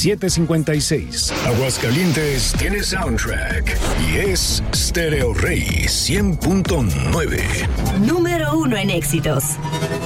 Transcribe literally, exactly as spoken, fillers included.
siete cinco seis. Aguascalientes tiene soundtrack y es Stereo Rey cien punto nueve. Número uno en éxitos.